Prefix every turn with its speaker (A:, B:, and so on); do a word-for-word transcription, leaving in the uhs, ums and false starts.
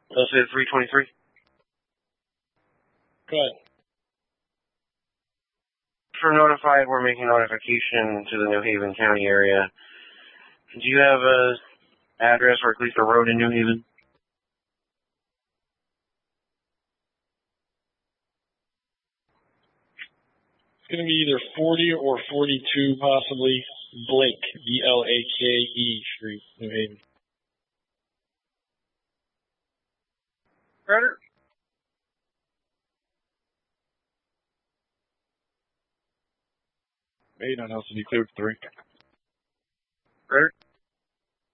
A: Let's say three twenty-three.
B: Go ahead.
A: For notified, we're making notification to the New Haven County area. Do you have a address or at least a road in New Haven?
B: It's going to be either forty or forty-two, possibly. Blake, B L A K E Street, New Haven.
A: Carter?
B: eight on L C D cleared three.
A: Carter?